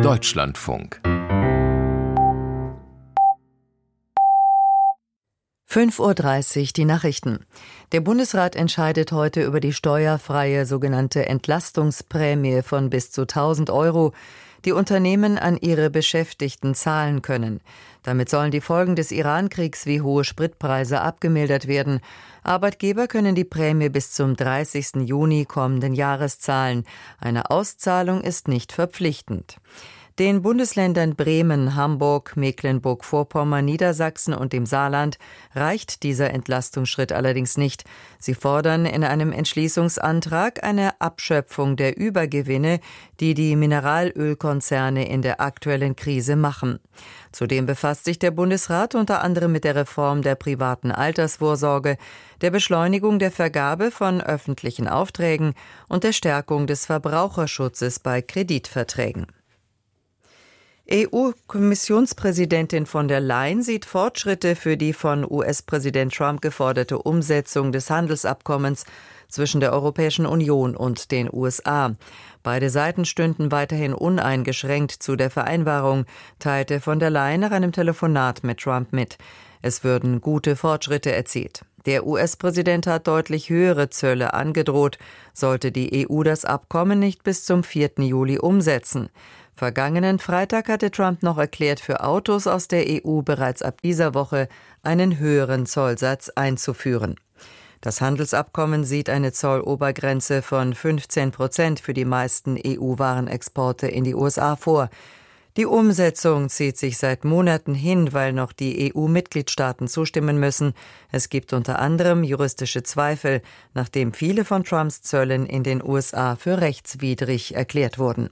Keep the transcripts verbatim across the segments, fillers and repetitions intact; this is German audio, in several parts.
Deutschlandfunk. fünf Uhr dreißig, die Nachrichten. Der Bundesrat entscheidet heute über die steuerfreie sogenannte Entlastungsprämie von bis zu tausend Euro, die Unternehmen an ihre Beschäftigten zahlen können. Damit sollen die Folgen des Iran-Kriegs wie hohe Spritpreise abgemildert werden. Arbeitgeber können die Prämie bis zum dreißigsten Juni kommenden Jahres zahlen. Eine Auszahlung ist nicht verpflichtend. Den Bundesländern Bremen, Hamburg, Mecklenburg-Vorpommern, Niedersachsen und dem Saarland reicht dieser Entlastungsschritt allerdings nicht. Sie fordern in einem Entschließungsantrag eine Abschöpfung der Übergewinne, die die Mineralölkonzerne in der aktuellen Krise machen. Zudem befasst sich der Bundesrat unter anderem mit der Reform der privaten Altersvorsorge, der Beschleunigung der Vergabe von öffentlichen Aufträgen und der Stärkung des Verbraucherschutzes bei Kreditverträgen. E U-Kommissionspräsidentin von der Leyen sieht Fortschritte für die von U S-Präsident Trump geforderte Umsetzung des Handelsabkommens zwischen der Europäischen Union und den U S A. Beide Seiten stünden weiterhin uneingeschränkt zu der Vereinbarung, teilte von der Leyen nach einem Telefonat mit Trump mit. Es würden gute Fortschritte erzielt. Der U S-Präsident hat deutlich höhere Zölle angedroht, sollte die E U das Abkommen nicht bis zum vierten Juli umsetzen. Vergangenen Freitag hatte Trump noch erklärt, für Autos aus der E U bereits ab dieser Woche einen höheren Zollsatz einzuführen. Das Handelsabkommen sieht eine Zollobergrenze von fünfzehn Prozent für die meisten E U-Warenexporte in die U S A vor. Die Umsetzung zieht sich seit Monaten hin, weil noch die E U-Mitgliedstaaten zustimmen müssen. Es gibt unter anderem juristische Zweifel, nachdem viele von Trumps Zöllen in den U S A für rechtswidrig erklärt wurden.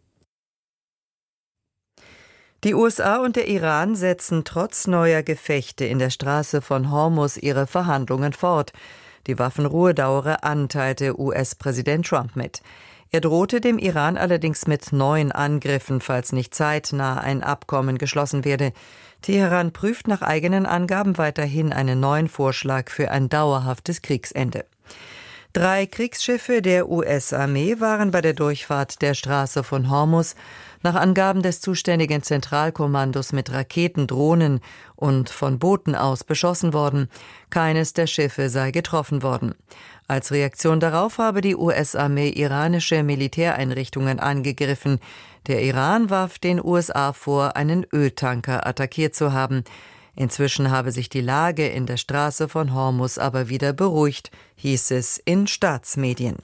Die U S A und der Iran setzen trotz neuer Gefechte in der Straße von Hormuz ihre Verhandlungen fort. Die Waffenruhe dauere an, teilte U S-Präsident Trump mit. Er drohte dem Iran allerdings mit neuen Angriffen, falls nicht zeitnah ein Abkommen geschlossen werde. Teheran prüft nach eigenen Angaben weiterhin einen neuen Vorschlag für ein dauerhaftes Kriegsende. Drei Kriegsschiffe der U S-Armee waren bei der Durchfahrt der Straße von Hormuz nach Angaben des zuständigen Zentralkommandos mit Raketen, Drohnen und von Booten aus beschossen worden. Keines der Schiffe sei getroffen worden. Als Reaktion darauf habe die U S-Armee iranische Militäreinrichtungen angegriffen. Der Iran warf den U S A vor, einen Öltanker attackiert zu haben. Inzwischen habe sich die Lage in der Straße von Hormuz aber wieder beruhigt, hieß es in Staatsmedien.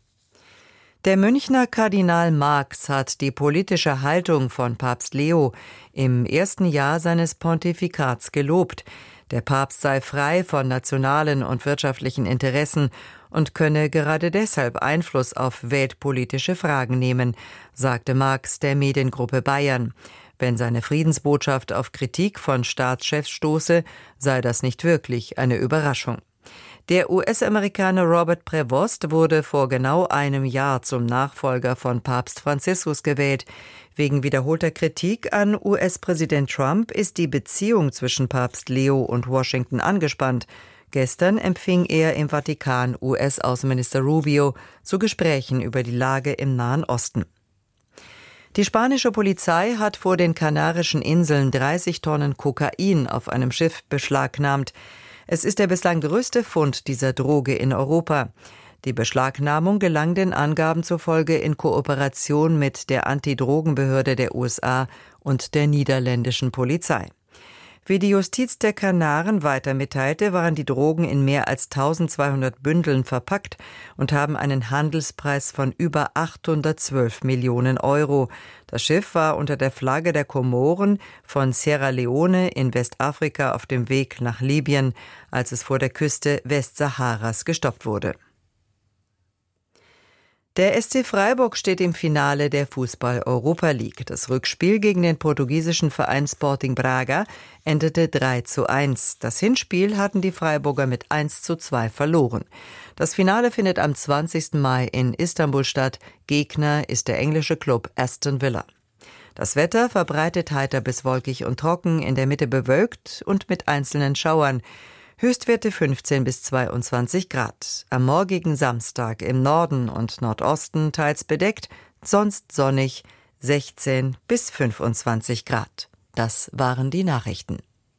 Der Münchner Kardinal Marx hat die politische Haltung von Papst Leo im ersten Jahr seines Pontifikats gelobt. Der Papst sei frei von nationalen und wirtschaftlichen Interessen und könne gerade deshalb Einfluss auf weltpolitische Fragen nehmen, sagte Marx der Mediengruppe Bayern. Wenn seine Friedensbotschaft auf Kritik von Staatschefs stoße, sei das nicht wirklich eine Überraschung. Der U S-Amerikaner Robert Prevost wurde vor genau einem Jahr zum Nachfolger von Papst Franziskus gewählt. Wegen wiederholter Kritik an U S-Präsident Trump ist die Beziehung zwischen Papst Leo und Washington angespannt. Gestern empfing er im Vatikan U S-Außenminister Rubio zu Gesprächen über die Lage im Nahen Osten. Die spanische Polizei hat vor den Kanarischen Inseln dreißig Tonnen Kokain auf einem Schiff beschlagnahmt. Es ist der bislang größte Fund dieser Droge in Europa. Die Beschlagnahmung gelang den Angaben zufolge in Kooperation mit der Antidrogenbehörde der U S A und der niederländischen Polizei. Wie die Justiz der Kanaren weiter mitteilte, waren die Drogen in mehr als tausendzweihundert Bündeln verpackt und haben einen Handelspreis von über achthundertzwölf Millionen Euro. Das Schiff war unter der Flagge der Komoren von Sierra Leone in Westafrika auf dem Weg nach Libyen, als es vor der Küste Westsaharas gestoppt wurde. Der S C Freiburg steht im Finale der Fußball-Europa League. Das Rückspiel gegen den portugiesischen Verein Sporting Braga endete drei zu eins. Das Hinspiel hatten die Freiburger mit eins zu zwei verloren. Das Finale findet am zwanzigsten Mai in Istanbul statt. Gegner ist der englische Klub Aston Villa. Das Wetter verbreitet heiter bis wolkig und trocken, in der Mitte bewölkt und mit einzelnen Schauern. Höchstwerte fünfzehn bis zweiundzwanzig Grad. Am morgigen Samstag im Norden und Nordosten teils bedeckt, sonst sonnig, sechzehn bis fünfundzwanzig Grad. Das waren die Nachrichten.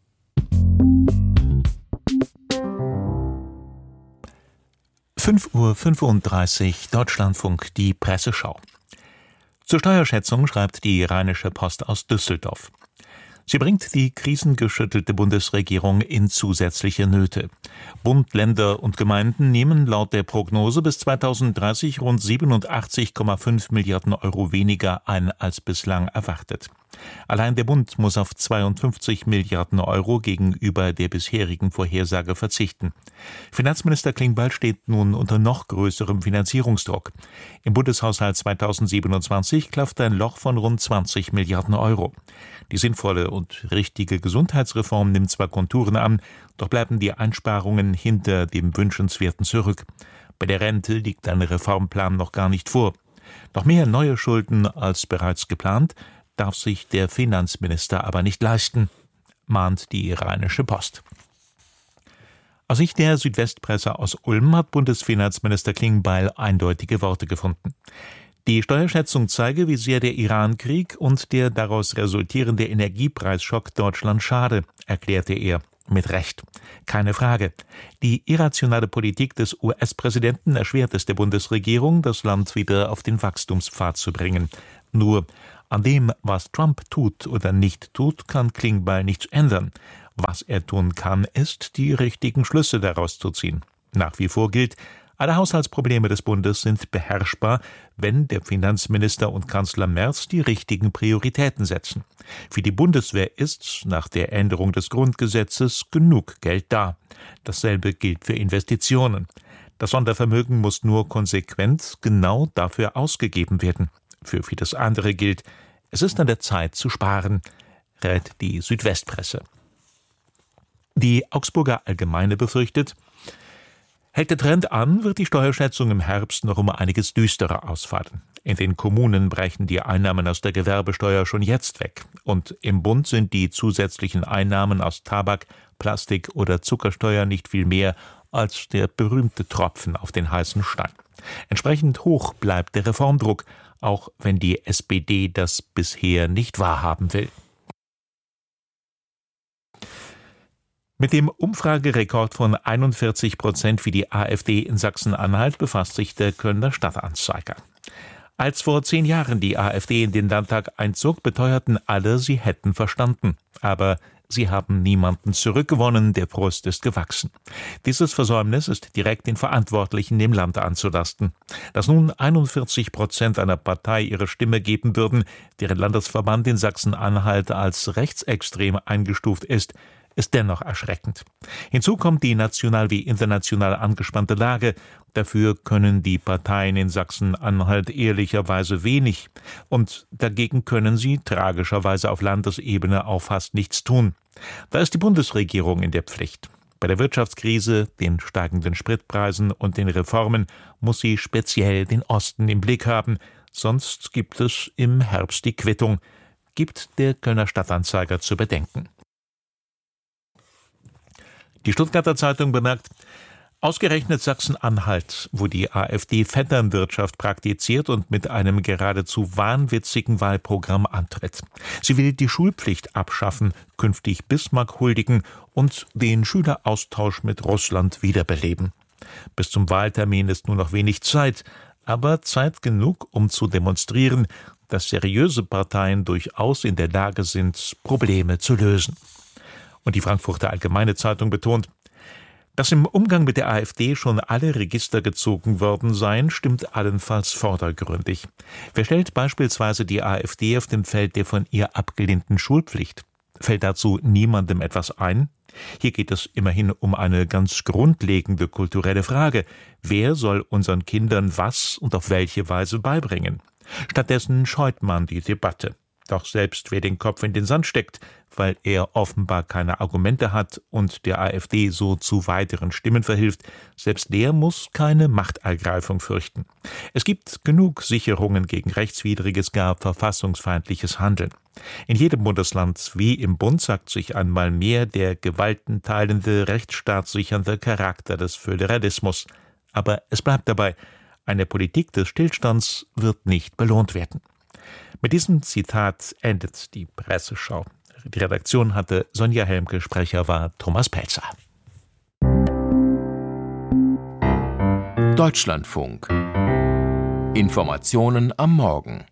fünf Uhr fünfunddreißig, Deutschlandfunk, die Presseschau. Zur Steuerschätzung schreibt die Rheinische Post aus Düsseldorf. Sie bringt die krisengeschüttelte Bundesregierung in zusätzliche Nöte. Bund, Länder und Gemeinden nehmen laut der Prognose bis zweitausenddreißig rund siebenundachtzig Komma fünf Milliarden Euro weniger ein als bislang erwartet. Allein der Bund muss auf zweiundfünfzig Milliarden Euro gegenüber der bisherigen Vorhersage verzichten. Finanzminister Klingbeil steht nun unter noch größerem Finanzierungsdruck. Im Bundeshaushalt zweitausendsiebenundzwanzig klafft ein Loch von rund zwanzig Milliarden Euro. Die sinnvolle und richtige Gesundheitsreform nimmt zwar Konturen an, doch bleiben die Einsparungen hinter dem Wünschenswerten zurück. Bei der Rente liegt ein Reformplan noch gar nicht vor. Noch mehr neue Schulden als bereits geplant darf sich der Finanzminister aber nicht leisten, mahnt die Rheinische Post. Aus Sicht der Südwestpresse aus Ulm hat Bundesfinanzminister Klingbeil eindeutige Worte gefunden. Die Steuerschätzung zeige, wie sehr der Iran-Krieg und der daraus resultierende Energiepreisschock Deutschland schade, erklärte er. Mit Recht. Keine Frage. Die irrationale Politik des U S-Präsidenten erschwert es der Bundesregierung, das Land wieder auf den Wachstumspfad zu bringen. Nur an dem, was Trump tut oder nicht tut, kann Klingbeil nichts ändern. Was er tun kann, ist, die richtigen Schlüsse daraus zu ziehen. Nach wie vor gilt, alle Haushaltsprobleme des Bundes sind beherrschbar, wenn der Finanzminister und Kanzler Merz die richtigen Prioritäten setzen. Für die Bundeswehr ist, nach der Änderung des Grundgesetzes, genug Geld da. Dasselbe gilt für Investitionen. Das Sondervermögen muss nur konsequent genau dafür ausgegeben werden. Für vieles andere gilt, es ist an der Zeit zu sparen, rät die Südwestpresse. Die Augsburger Allgemeine befürchtet, hält der Trend an, wird die Steuerschätzung im Herbst noch um einiges düsterer ausfallen. In den Kommunen brechen die Einnahmen aus der Gewerbesteuer schon jetzt weg. Und im Bund sind die zusätzlichen Einnahmen aus Tabak, Plastik oder Zuckersteuer nicht viel mehr als der berühmte Tropfen auf den heißen Stein. Entsprechend hoch bleibt der Reformdruck, auch wenn die S P D das bisher nicht wahrhaben will. Mit dem Umfragerekord von einundvierzig Prozent für die AfD in Sachsen-Anhalt befasst sich der Kölner Stadtanzeiger. Als vor zehn Jahren die AfD in den Landtag einzog, beteuerten alle, sie hätten verstanden. Aber sie haben niemanden zurückgewonnen, der Frust ist gewachsen. Dieses Versäumnis ist direkt den Verantwortlichen im Land anzulasten. Dass nun einundvierzig Prozent einer Partei ihre Stimme geben würden, deren Landesverband in Sachsen-Anhalt als rechtsextrem eingestuft ist, ist dennoch erschreckend. Hinzu kommt die national wie international angespannte Lage. Dafür können die Parteien in Sachsen-Anhalt ehrlicherweise wenig. Und dagegen können sie tragischerweise auf Landesebene auch fast nichts tun. Da ist die Bundesregierung in der Pflicht. Bei der Wirtschaftskrise, den steigenden Spritpreisen und den Reformen muss sie speziell den Osten im Blick haben. Sonst gibt es im Herbst die Quittung, gibt der Kölner Stadtanzeiger zu bedenken. Die Stuttgarter Zeitung bemerkt, ausgerechnet Sachsen-Anhalt, wo die AfD Vetternwirtschaft praktiziert und mit einem geradezu wahnwitzigen Wahlprogramm antritt. Sie will die Schulpflicht abschaffen, künftig Bismarck huldigen und den Schüleraustausch mit Russland wiederbeleben. Bis zum Wahltermin ist nur noch wenig Zeit, aber Zeit genug, um zu demonstrieren, dass seriöse Parteien durchaus in der Lage sind, Probleme zu lösen. Und die Frankfurter Allgemeine Zeitung betont, dass im Umgang mit der AfD schon alle Register gezogen worden seien, stimmt allenfalls vordergründig. Wer stellt beispielsweise die AfD auf dem Feld der von ihr abgelehnten Schulpflicht? Fällt dazu niemandem etwas ein? Hier geht es immerhin um eine ganz grundlegende kulturelle Frage. Wer soll unseren Kindern was und auf welche Weise beibringen? Stattdessen scheut man die Debatte. Doch selbst wer den Kopf in den Sand steckt, weil er offenbar keine Argumente hat und der AfD so zu weiteren Stimmen verhilft, selbst der muss keine Machtergreifung fürchten. Es gibt genug Sicherungen gegen rechtswidriges, gar verfassungsfeindliches Handeln. In jedem Bundesland wie im Bund sagt sich einmal mehr der gewaltenteilende, rechtsstaatssichernde Charakter des Föderalismus. Aber es bleibt dabei, eine Politik des Stillstands wird nicht belohnt werden. Mit diesem Zitat endet die Presseschau. Die Redaktion hatte Sonja Helmke, Sprecher war Thomas Pelzer. Deutschlandfunk. Informationen am Morgen.